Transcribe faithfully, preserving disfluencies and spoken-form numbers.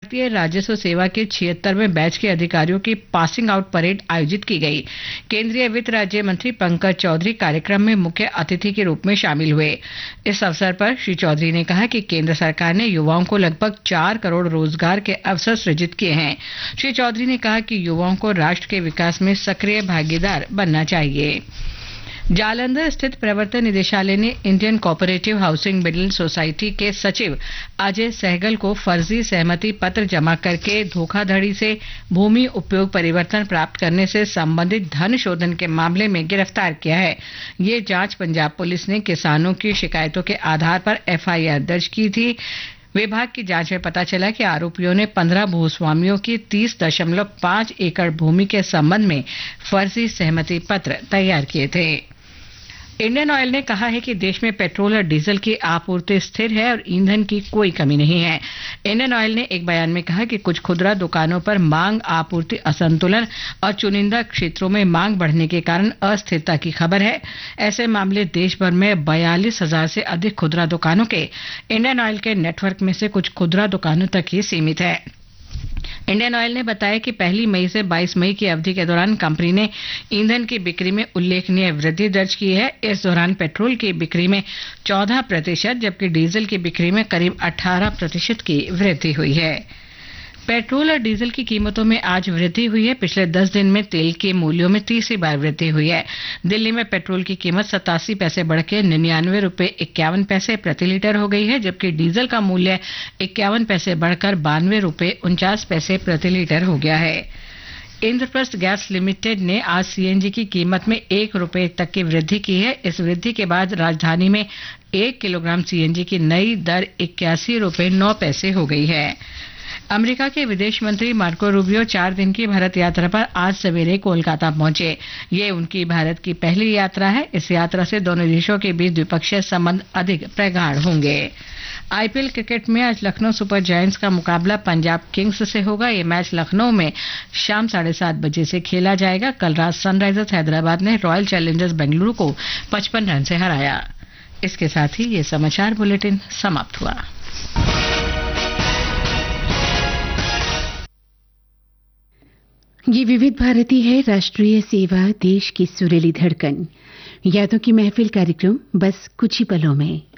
भारतीय राजस्व सेवा के छिहत्तरवें बैच के अधिकारियों की पासिंग आउट परेड आयोजित की गई। केंद्रीय वित्त राज्य मंत्री पंकज चौधरी कार्यक्रम में मुख्य अतिथि के रूप में शामिल हुए। इस अवसर पर श्री चौधरी ने कहा कि केंद्र सरकार ने युवाओं को लगभग चार करोड़ रोजगार के अवसर सृजित किए हैं। श्री चौधरी ने कहा कि युवाओं को राष्ट्र के विकास में सक्रिय भागीदार बनना चाहिए। जालंधर स्थित प्रवर्तन निदेशालय ने Indian cooperative housing middle society के सचिव अजय सहगल को फर्जी सहमति पत्र जमा करके धोखाधड़ी से भूमि उपयोग परिवर्तन प्राप्त करने से संबंधित धन शोधन के मामले में गिरफ्तार किया है। ये जांच पंजाब पुलिस ने किसानों की शिकायतों के आधार पर एफ आई आर दर्ज की थी। विभाग की जांच में पता चला कि आरोपियों ने पंद्रह भूस्वामियों की तीस दशमलव पांच एकड़ भूमि के संबंध में फर्जी सहमति पत्र तैयार किए थे। इंडियन ऑयल ने कहा है कि देश में पेट्रोल और डीजल की आपूर्ति स्थिर है और ईंधन की कोई कमी नहीं है। इंडियन ऑयल ने एक बयान में कहा कि कुछ खुदरा दुकानों पर मांग आपूर्ति असंतुलन और चुनिंदा क्षेत्रों में मांग बढ़ने के कारण अस्थिरता की खबर है। ऐसे मामले देश भर में बयालीस हजार से अधिक खुदरा दुकानों के इंडियन ऑयल के नेटवर्क में से कुछ खुदरा दुकानों तक ही सीमित है। इंडियन ऑयल ने बताया कि पहली मई से बाईस मई की अवधि के दौरान कंपनी ने ईंधन की बिक्री में उल्लेखनीय वृद्धि दर्ज की है। इस दौरान पेट्रोल की बिक्री में चौदह प्रतिशत जबकि डीजल की बिक्री में करीब अठारह प्रतिशत की वृद्धि हुई है। पेट्रोल और डीजल की कीमतों में आज वृद्धि हुई है। पिछले दस दिन में तेल के मूल्यों में तीसरी बार वृद्धि हुई है। दिल्ली में पेट्रोल की कीमत सतासी पैसे बढ़ के निन्यानवे रुपए इक्यावन पैसे प्रति लीटर हो गई है, जबकि डीजल का मूल्य इक्यावन पैसे बढ़कर बानवे रुपए उनचास पैसे प्रति लीटर हो गया है। इंद्रप्रस्थ गैस लिमिटेड ने आज सी एन जी की कीमत में एक रुपए तक की वृद्धि की है। इस वृद्धि के बाद राजधानी में एक किलोग्राम सी एन जी की नई दर इक्यासी रुपए नौ पैसे हो गई है। अमेरिका के विदेश मंत्री मार्को रूबियो चार दिन की भारत यात्रा पर आज सवेरे कोलकाता पहुंचे। ये उनकी भारत की पहली यात्रा है। इस यात्रा से दोनों देशों के बीच द्विपक्षीय संबंध अधिक प्रगाढ़ होंगे। आई पी एल क्रिकेट में आज लखनऊ सुपर जायंट्स का मुकाबला पंजाब किंग्स से होगा। ये मैच लखनऊ में शाम साढ़े सात बजे से खेला जाएगा। कल रात सनराइजर्स हैदराबाद ने रॉयल चैलेंजर्स बेंगलुरु को पचपन रन से हराया। इसके साथ ही ये समाचार बुलेटिन समाप्त हुआ। ये विविध भारती है, राष्ट्रीय सेवा, देश की सुरीली धड़कन। यादों की महफिल कार्यक्रम बस कुछ ही पलों में।